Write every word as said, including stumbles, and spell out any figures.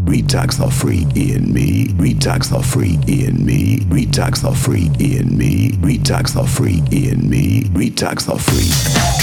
Retox the freak in me. Retox the freak in me. Retox the freak in me. Retox the freak in me. Retox the freak.